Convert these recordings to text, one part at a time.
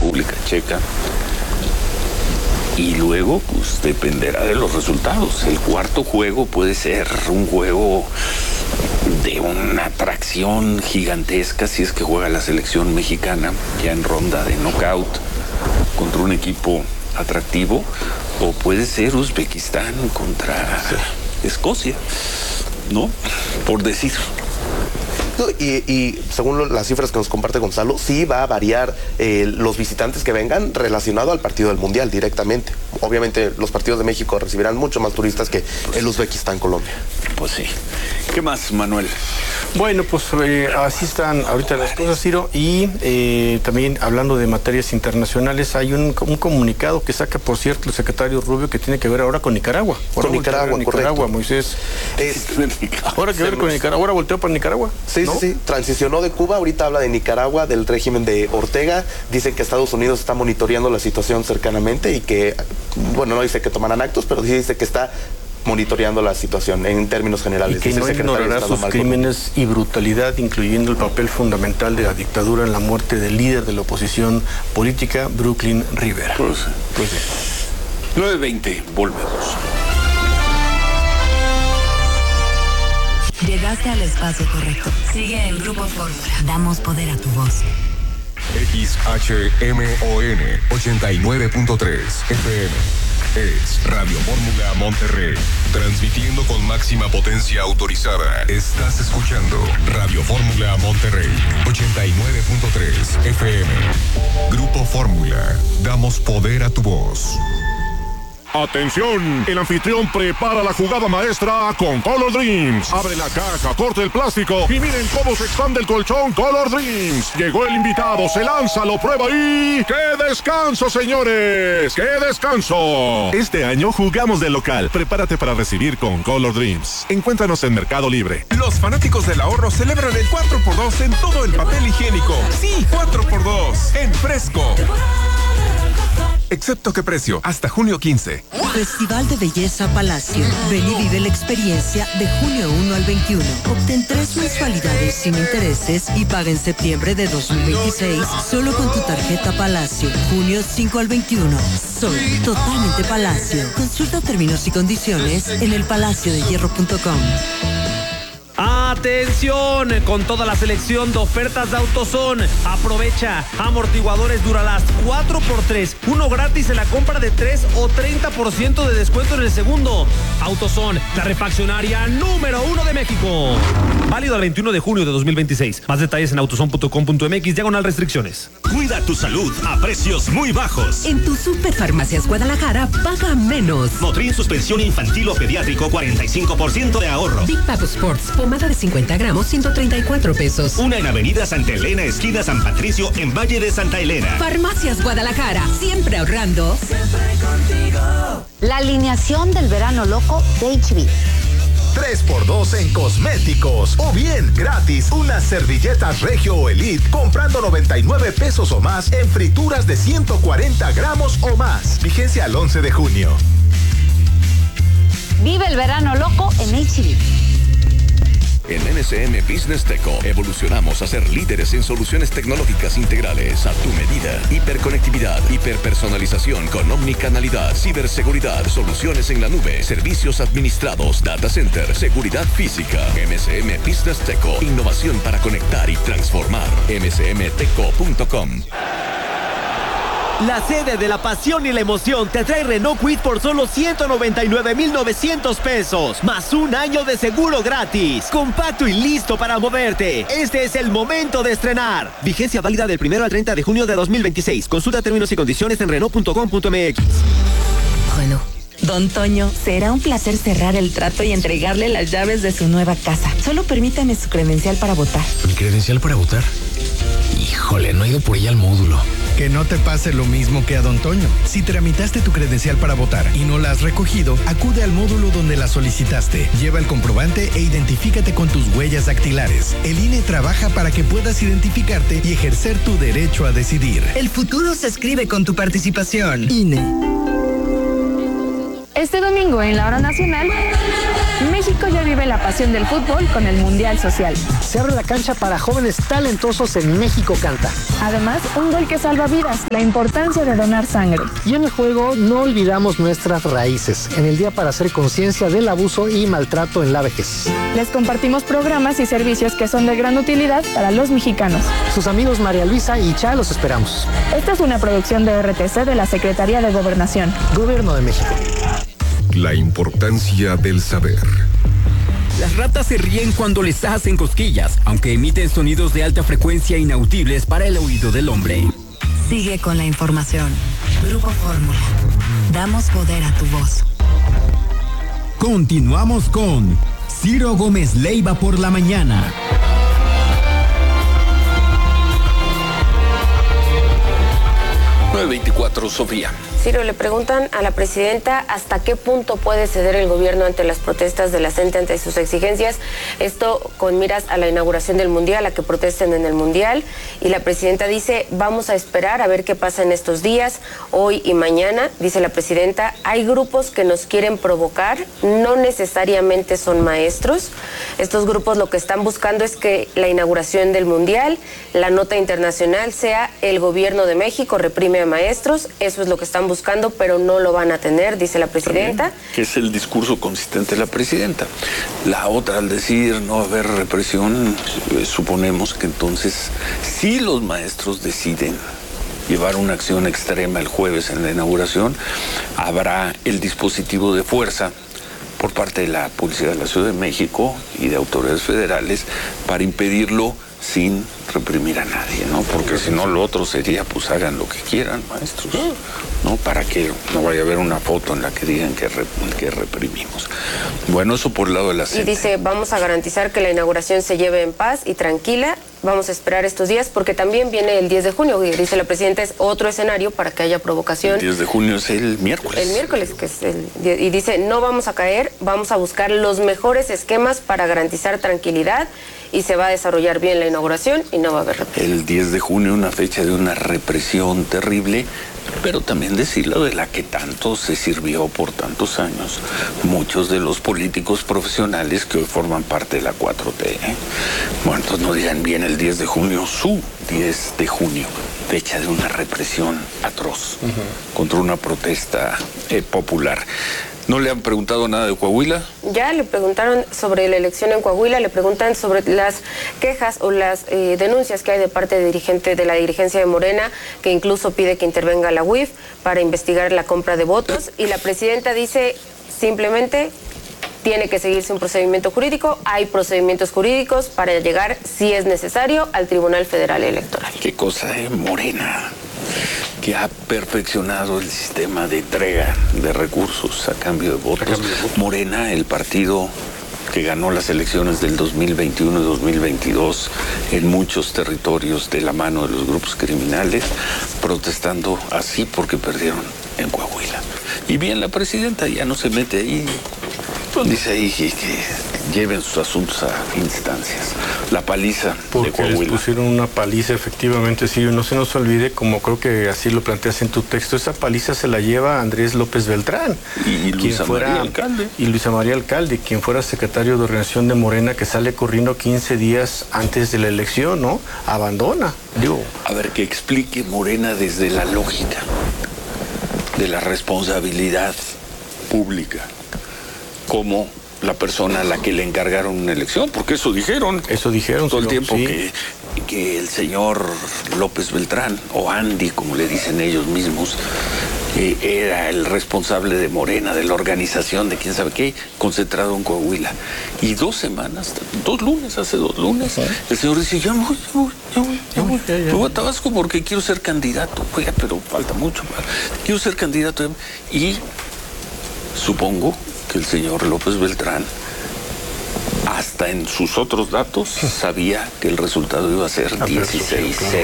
República Checa. Y luego, pues, dependerá de los resultados. El cuarto juego puede ser un juego de una atracción gigantesca si es que juega la selección mexicana ya en ronda de knockout contra un equipo atractivo, o puede ser Uzbekistán contra Escocia, ¿no? Por decir. Y según las cifras que nos comparte Gonzalo, sí va a variar los visitantes que vengan relacionado al partido del Mundial directamente. Obviamente los partidos de México recibirán mucho más turistas que el Uzbekistán, Colombia. Pues sí. ¿Qué más, Manuel? Bueno, pues así están ahorita las cosas, Ciro, y también hablando de materias internacionales, hay un comunicado que saca, por cierto, el secretario Rubio, que tiene que ver ahora con Nicaragua. Con Nicaragua, correcto. Moisés. Ahora que ver con Nicaragua, ahora volteó para Nicaragua. Sí, ¿no? Sí, transicionó de Cuba, ahorita habla de Nicaragua, del régimen de Ortega. Dice que Estados Unidos está monitoreando la situación cercanamente y que, bueno, no dice que tomarán actos, pero sí dice que está monitoreando la situación en términos generales. Y que no ignorará sus crímenes y brutalidad, incluyendo el papel fundamental de la dictadura en la muerte del líder de la oposición política, Brooklyn Rivera. Pues 9:20, volvemos. Llegaste al espacio correcto. Sigue en Grupo Fórmula. Damos poder a tu voz. XHMON 89.3 FM. Es Radio Fórmula Monterrey, transmitiendo con máxima potencia autorizada. Estás escuchando Radio Fórmula Monterrey, 89.3 FM. Grupo Fórmula, damos poder a tu voz. ¡Atención! El anfitrión prepara la jugada maestra con Color Dreams. Abre la caja, corta el plástico y miren cómo se expande el colchón Color Dreams. Llegó el invitado, se lanza, lo prueba y... ¡qué descanso, señores! ¡Qué descanso! Este año jugamos de local. Prepárate para recibir con Color Dreams. Encuéntranos en Mercado Libre. Los fanáticos del ahorro celebran el 4x2 en todo el papel higiénico. Sí, 4x2 en Fresco. Excepto qué precio, hasta junio 15. Festival de Belleza Palacio. Ven y vive la experiencia de junio 1 al 21. Obtén 3 mensualidades sin intereses y paga en septiembre de 2026 solo con tu tarjeta Palacio. Junio 5 al 21. Soy totalmente Palacio. Consulta términos y condiciones en elpalaciodehierro.com. ¡Atención! Con toda la selección de ofertas de AutoZone. Aprovecha amortiguadores Duralast 4x3. Uno gratis en la compra de 3 o 30% de descuento en el segundo. AutoZone, la refaccionaria número 1 de México. Válido al 21 de junio de 2026. Más detalles en autozone.com.mx/restricciones. Cuida tu salud a precios muy bajos. En tu Superfarmacias Guadalajara, paga menos. Motrin suspensión infantil o pediátrico, 45% de ahorro. Big Papo Sports, pomada de 50 gramos, 134 pesos. Una en Avenida Santa Elena, esquina San Patricio, en Valle de Santa Elena. Farmacias Guadalajara, siempre ahorrando. Siempre contigo. La alineación del verano loco de HB. 3x2 en cosméticos o bien gratis unas servilletas Regio Elite comprando 99 pesos o más en frituras de 140 gramos o más. Vigencia al 11 de junio. Vive el verano loco en HB. En NSM Business Teco evolucionamos a ser líderes en soluciones tecnológicas integrales a tu medida. Hiperconectividad, hiperpersonalización con omnicanalidad, ciberseguridad, soluciones en la nube, servicios administrados, data center, seguridad física. MSM Business Teco, innovación para conectar y transformar. msmteco.com. La sede de la pasión y la emoción te trae Renault Kwid por solo 199,900 pesos, más un año de seguro gratis. Compacto y listo para moverte. Este es el momento de estrenar. Vigencia válida del 1 al 30 de junio de 2026. Consulta términos y condiciones en Renault.com.mx. Bueno, don Toño, será un placer cerrar el trato y entregarle las llaves de su nueva casa. Solo permítame su credencial para votar. ¿Mi credencial para votar? Híjole, no he ido por ella al módulo. Que no te pase lo mismo que a don Toño. Si tramitaste tu credencial para votar y no la has recogido, acude al módulo donde la solicitaste. Lleva el comprobante e identifícate con tus huellas dactilares. El INE trabaja para que puedas identificarte y ejercer tu derecho a decidir. El futuro se escribe con tu participación. INE. Este domingo en la hora nacional, México México ya vive la pasión del fútbol con el Mundial Social. Se abre la cancha para jóvenes talentosos en México Canta. Además, un gol que salva vidas, la importancia de donar sangre. Y en el juego no olvidamos nuestras raíces, en el Día para hacer conciencia del abuso y maltrato en la vejez. Les compartimos programas y servicios que son de gran utilidad para los mexicanos. Sus amigos María Luisa y Cha los esperamos. Esta es una producción de RTC de la Secretaría de Gobernación. Gobierno de México. La importancia del saber. Las ratas se ríen cuando les hacen cosquillas, aunque emiten sonidos de alta frecuencia inaudibles para el oído del hombre. Sigue con la información. Grupo Fórmula. Damos poder a tu voz. Continuamos con Ciro Gómez Leiva por la mañana. 9:24, Sofía. Ciro, le preguntan a la presidenta hasta qué punto puede ceder el gobierno ante las protestas de la gente, ante sus exigencias. Esto con miras a la inauguración del Mundial, a que protesten en el Mundial. Y la presidenta dice, vamos a esperar a ver qué pasa en estos días, hoy y mañana. Dice la presidenta, hay grupos que nos quieren provocar, no necesariamente son maestros. Estos grupos lo que están buscando es que la inauguración del Mundial, la nota internacional sea el gobierno de México reprime a maestros. Eso es lo que están buscando, pero no lo van a tener, dice la presidenta. Que es el discurso consistente de la presidenta. La otra, al decir no haber represión, suponemos que entonces, si los maestros deciden llevar una acción extrema el jueves en la inauguración, habrá el dispositivo de fuerza por parte de la Policía de la Ciudad de México y de autoridades federales para impedirlo sin reprimir a nadie, ¿no? Porque si no, lo otro sería, pues hagan lo que quieran, maestros, ¿no? Para que no vaya a haber una foto en la que digan que reprimimos. Bueno, eso por el lado de la gente. Y dice, vamos a garantizar que la inauguración se lleve en paz y tranquila. Vamos a esperar estos días porque también viene el 10 de junio. Y dice la presidenta, es otro escenario para que haya provocación. El 10 de junio es el miércoles. El miércoles, que es y dice, no vamos a caer, vamos a buscar los mejores esquemas para garantizar tranquilidad y se va a desarrollar bien la inauguración y no va a haber represión. El 10 de junio, una fecha de una represión terrible, pero también decirlo de la que tanto se sirvió por tantos años muchos de los políticos profesionales que hoy forman parte de la 4T. Bueno, entonces no digan bien el 10 de junio, su 10 de junio, fecha de una represión atroz contra una protesta popular. ¿No le han preguntado nada de Coahuila? Ya le preguntaron sobre la elección en Coahuila, le preguntan sobre las quejas o las denuncias que hay de parte de la dirigencia de Morena, que incluso pide que intervenga la UIF para investigar la compra de votos. Y la presidenta dice simplemente tiene que seguirse un procedimiento jurídico, hay procedimientos jurídicos para llegar, si es necesario, al Tribunal Federal Electoral. Qué cosa, Morena, que ha perfeccionado el sistema de entrega de recursos a cambio de votos. Morena, el partido que ganó las elecciones del 2021 y 2022 en muchos territorios de la mano de los grupos criminales, protestando así porque perdieron en Coahuila. Y bien, la presidenta ya no se mete ahí, dice ahí que lleven sus asuntos a instancias. La paliza porque de Coahuila. Les pusieron una paliza, efectivamente, sí. No se nos olvide, como creo que así lo planteas en tu texto, esa paliza se la lleva Andrés López Beltrán. Y Luisa María Alcalde. Y Luisa María Alcalde, quien fuera secretario de Organización de Morena, que sale corriendo 15 días antes de la elección, ¿no? Abandona, digo. A ver, que explique Morena desde la lógica de la responsabilidad pública, como la persona a la que le encargaron una elección, porque eso dijeron. Eso dijeron. Todo el tiempo sí. que el señor López Beltrán, o Andy, como le dicen ellos mismos, era el responsable de Morena, de la organización de quién sabe qué, concentrado en Coahuila. Y 2 semanas, 2 lunes, hace 2 lunes, el señor dice, yo voy a Tabasco porque quiero ser candidato. Oiga, pero falta mucho más. Quiero ser candidato. Y supongo que el señor López Beltrán, hasta en sus otros datos, sabía que el resultado iba a ser 16-0.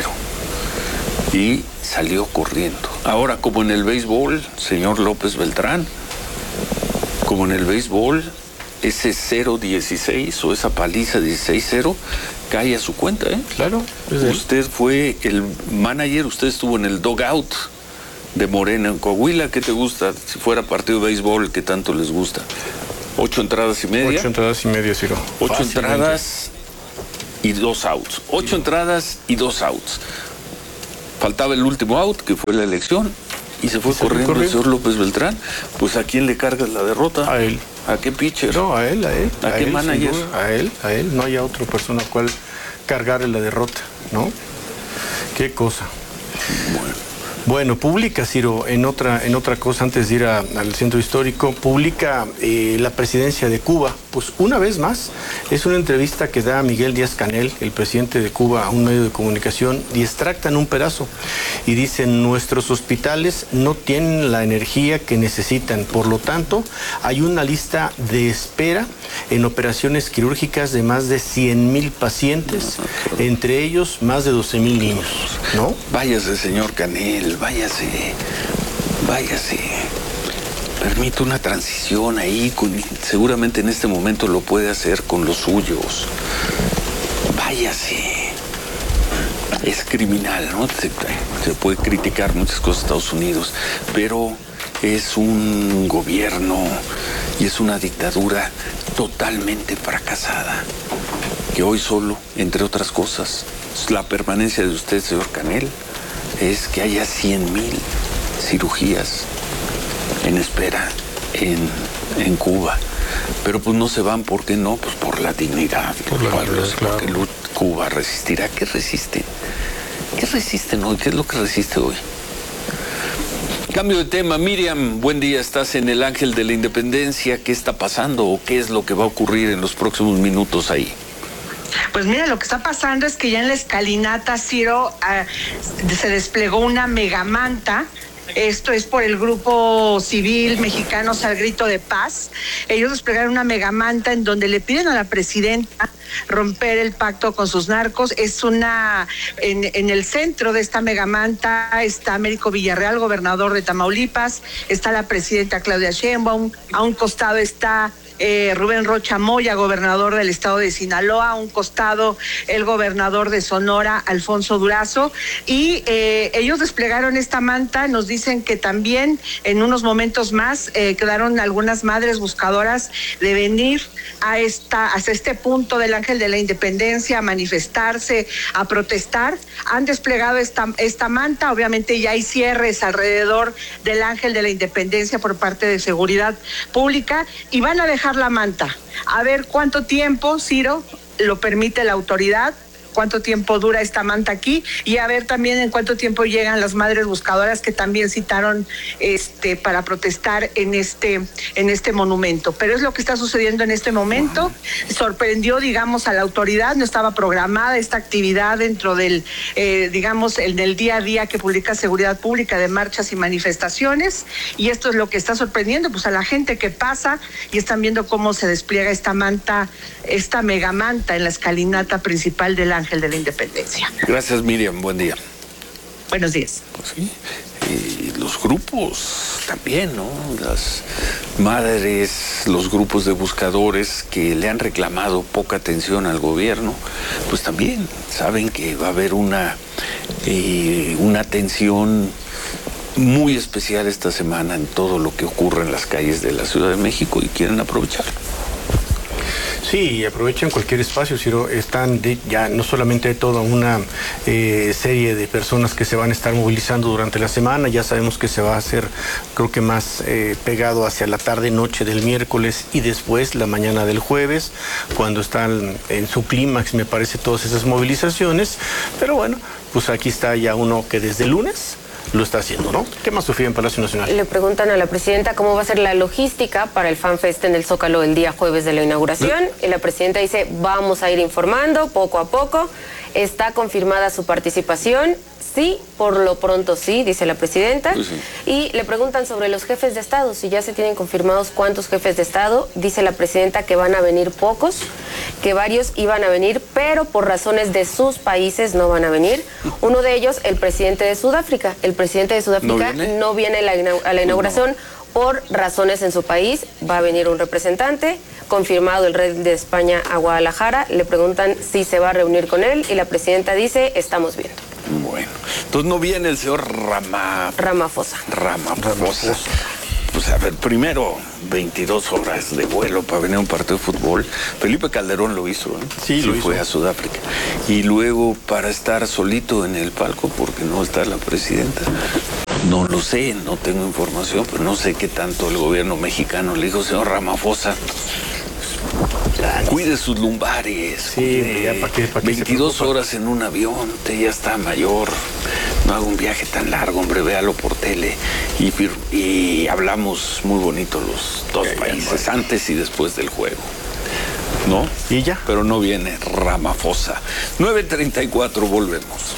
Y salió corriendo. Ahora, como en el béisbol, señor López Beltrán, como en el béisbol, ese 0-16 o esa paliza 16-0 cae a su cuenta, ¿eh? Claro. Usted fue el manager, usted estuvo en el dugout de Morena en Coahuila. ¿Qué te gusta? Si fuera partido de béisbol, ¿qué tanto les gusta? 8 entradas y media. 8 entradas y media, Ciro. 8 entradas y 2 outs. 8 entradas y 2 outs. Faltaba el último out, que fue la elección, y se fue corriendo el señor López Beltrán. Pues ¿a quién le cargas la derrota? A él. ¿A qué pitcher? No, a él. ¿A qué manager? A él. No hay otra persona a cual cargarle la derrota, ¿no? Qué cosa. Bueno, publica, Ciro, en otra cosa, antes de ir al centro histórico, publica la presidencia de Cuba. Pues una vez más, es una entrevista que da Miguel Díaz-Canel, el presidente de Cuba, a un medio de comunicación, y extractan un pedazo. Y dicen, nuestros hospitales no tienen la energía que necesitan. Por lo tanto, hay una lista de espera en operaciones quirúrgicas de más de 100,000 pacientes, entre ellos más de 12,000 niños, ¿no? Váyase, señor Canel, váyase. Permite una transición ahí, seguramente en este momento lo puede hacer con los suyos. Váyase. Es criminal, ¿no? Se puede criticar muchas cosas de Estados Unidos, pero es un gobierno y es una dictadura totalmente fracasada, que hoy solo, entre otras cosas, la permanencia de usted, señor Canel, es que haya 100,000 cirugías en espera en Cuba. Pero pues no se van, ¿por qué no? Pues por la dignidad. Porque Cuba resistirá. ¿Qué resiste? ¿Qué resisten hoy? ¿Qué es lo que resiste hoy? Cambio de tema. Miriam, buen día. Estás en el Ángel de la Independencia. ¿Qué está pasando o qué es lo que va a ocurrir en los próximos minutos ahí? Pues mira, lo que está pasando es que ya en la escalinata, Ciro, se desplegó una megamanta. Esto es por el Grupo Civil Mexicanos al Grito de Paz. Ellos desplegaron una megamanta en donde le piden a la presidenta romper el pacto con sus narcos. Es en el centro de esta megamanta está Américo Villarreal, gobernador de Tamaulipas, está la presidenta Claudia Sheinbaum, a un costado está Rubén Rocha Moya, gobernador del estado de Sinaloa, a un costado el gobernador de Sonora, Alfonso Durazo, y ellos desplegaron esta manta. Nos dicen que también en unos momentos más quedaron algunas madres buscadoras de venir hasta este punto del Ángel de la Independencia a manifestarse, a protestar. Han desplegado esta manta. Obviamente ya hay cierres alrededor del Ángel de la Independencia por parte de Seguridad Pública y van a dejar la manta. A ver cuánto tiempo, Ciro, lo permite la autoridad, cuánto tiempo dura esta manta aquí, y a ver también en cuánto tiempo llegan las madres buscadoras que también citaron para protestar en este monumento. Pero es lo que está sucediendo en este momento. Sorprendió, digamos, a la autoridad. No estaba programada esta actividad dentro del, en el día a día que publica Seguridad Pública de marchas y manifestaciones, y esto es lo que está sorprendiendo pues a la gente que pasa y están viendo cómo se despliega esta manta, esta megamanta en la escalinata principal del Ángel de la Independencia. Gracias, Miriam. Buen día. Buenos días. Pues sí. Y los grupos también, ¿no? Las madres, los grupos de buscadores que le han reclamado poca atención al gobierno, pues también saben que va a haber una atención muy especial esta semana en todo lo que ocurre en las calles de la Ciudad de México y quieren aprovechar. Sí, aprovechan cualquier espacio, Ciro. Están ya no solamente toda una serie de personas que se van a estar movilizando durante la semana. Ya sabemos que se va a hacer, creo que más pegado hacia la tarde-noche del miércoles y después la mañana del jueves, cuando están en su clímax, me parece, todas esas movilizaciones. Pero bueno, pues aquí está ya uno que desde el lunes lo está haciendo, ¿no? ¿Qué más, Sofía, en Palacio Nacional? Le preguntan a la presidenta cómo va a ser la logística para el FanFest en el Zócalo el día jueves de la inauguración. Y la presidenta dice, vamos a ir informando poco a poco. Está confirmada su participación. Sí, por lo pronto sí, dice la presidenta. Pues sí. Y le preguntan sobre los jefes de Estado, si ya se tienen confirmados cuántos jefes de Estado. Dice la presidenta que van a venir pocos, que varios iban a venir, pero por razones de sus países no van a venir. Uno de ellos, el presidente de Sudáfrica. El presidente de Sudáfrica no viene a la inauguración por razones en su país. Va a venir un representante, confirmado el rey de España a Guadalajara. Le preguntan si se va a reunir con él y la presidenta dice, estamos viendo. Bueno, entonces no viene el señor Ramaphosa. Ramaphosa. Pues Pues a ver, primero 22 horas de vuelo para venir a un partido de fútbol. Felipe Calderón lo hizo, ¿eh? Sí, lo hizo. Fue a Sudáfrica. Y luego para estar solito en el palco porque no está la presidenta. No lo sé, no tengo información, pero no sé qué tanto el gobierno mexicano le dijo, señor Ramaphosa, cuide sus lumbares. Sí, ya para qué 22 horas en un avión, usted ya está mayor. No haga un viaje tan largo, hombre, véalo por tele. Y hablamos muy bonito los dos países, antes y después del juego. ¿No? Y ya. Pero no viene Ramaphosa. 9:34, volvemos.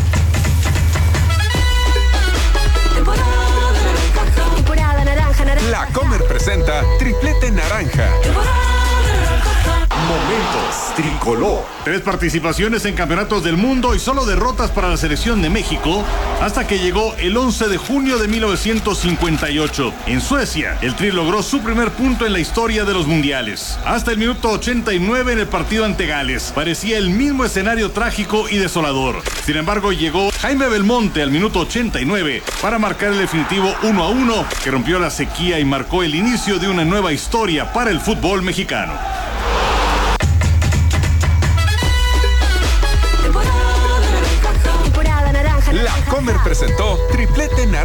Temporada naranja, naranja. La Comer presenta Triplete Naranja. Momentos Tricolor. 3 participaciones en campeonatos del mundo y solo derrotas para la selección de México hasta que llegó el 11 de junio de 1958. En Suecia, el Tri logró su primer punto en la historia de los mundiales. Hasta el minuto 89 en el partido ante Gales. Parecía el mismo escenario trágico y desolador. Sin embargo, llegó Jaime Belmonte al minuto 89 para marcar el definitivo 1-1 que rompió la sequía y marcó el inicio de una nueva historia para el fútbol mexicano. Temporada naranja, naranja. La Comer presentó Triplete Naranja.